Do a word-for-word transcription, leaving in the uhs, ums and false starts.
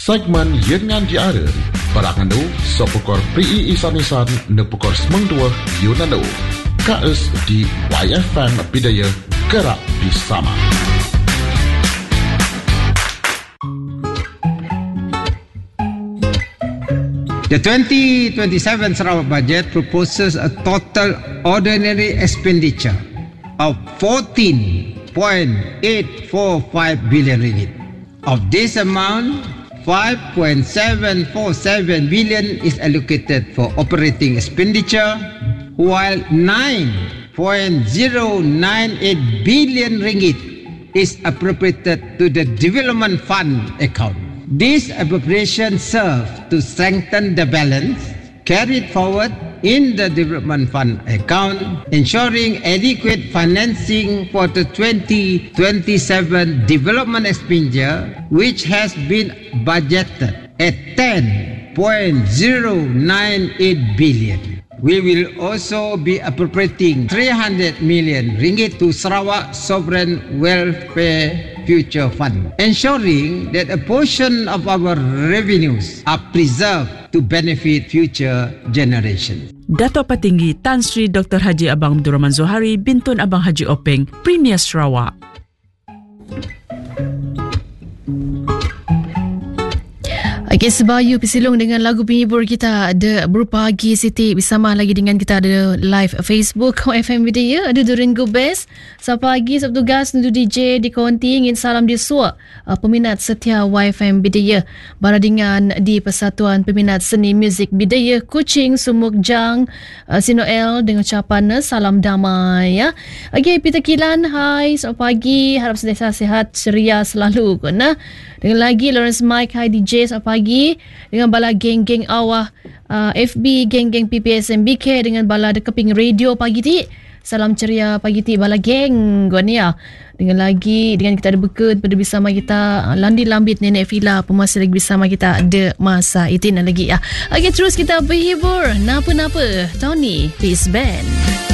Segmen Yengan Diara Barangandu Sopukor Pri Isan-Isan Nepukor Semengdua Yunandu K S di Y F M Bidaya Gerak Bersama. The twenty twenty-seven Sarawak budget proposes a total ordinary expenditure of fourteen point eight four five billion ringgit. Of this amount, five point seven four seven billion is allocated for operating expenditure, while nine point zero nine eight billion ringgit is appropriated to the Development Fund account. This appropriation serves to strengthen the balance carried forward in the Development Fund account, ensuring adequate financing for the twenty twenty-seven development expenditure, which has been budgeted at ten point zero nine eight billion. We will also be appropriating three hundred million ringgit to Sarawak Sovereign Welfare Future Fund, ensuring that a portion of our revenues are preserved to benefit future generations. Dato' Patinggi Tan Sri Doktor Haji Abang Abdul Rahman Zohari Bintun Abang Haji Openg, Premier Sarawak. Okey, Sebayu Pisilong dengan lagu penghibur kita ada berupa Pagi Siti. Bersama lagi dengan kita ada live Facebook F M Bidaya, ada Duringo Best. Selamat pagi Sabtu Gas Nudu D J di Konti ingin salam di Suak, uh, peminat setia Y F M Bidaya, baradingan di Persatuan Peminat Seni Muzik Bidaya Kuching Sumuk Jang, uh, Sinoel dengan ucapan salam damai ya. Okey, Peter Kilan, hai, selamat pagi, harap sentiasa sihat ceria selalu kena. Dengan lagi Lawrence Mike, hai D J, selamat pagi. Dengan bala geng-geng awah uh, F B, geng-geng P P S M B K, dengan bala dekeping radio pagi ti. Salam ceria pagi ti bala geng gua ni ya. Dengan lagi dengan kita ada beka pada bersama kita uh, Landi Lambit Nenek Fila pun masih lagi bersama kita ada masa itin lagi ya. Okey, terus kita berhibur. Napa-napa Tony Peace Band.